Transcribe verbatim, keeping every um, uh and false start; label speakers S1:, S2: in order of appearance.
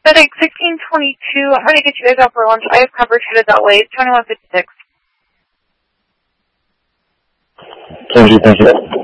S1: FedEx sixteen twenty-two. I'm ready to get you guys out for lunch. I have coverage headed that way. It's twenty-one fifty-six.
S2: Thank you, thank you.